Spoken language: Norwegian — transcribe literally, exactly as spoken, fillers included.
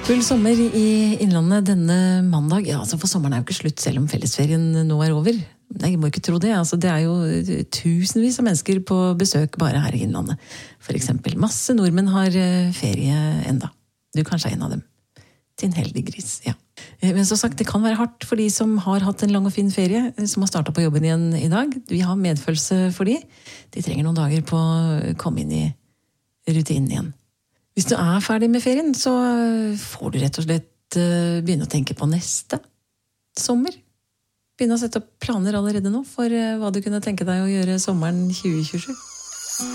Full sommer i Innlandet denne mandag. Ja, altså for sommeren er jo ikke slutt selv om fellesferien nå er over. Nei, jeg må ikke tro det. Altså, det er jo tusenvis av mennesker på besøk bare her i Innlandet. For eksempel, masse nordmenn har ferie enda. Du kanskje er en av dem. Til en heldig gris, ja. Men så sagt, det kan være hardt for de som har hatt en lang og fin ferie, som har startet på jobben igjen i dag. Vi har medfølelse for de. De trenger noen dager på å komme inn i rutinen igjen. Hvis du er ferdig med ferien, så får du rett og slett begynne å tenke på neste sommer. Begynne å sette opp planer allerede nå for hva du kunne tenke deg å gjøre sommeren tjue tjuesju.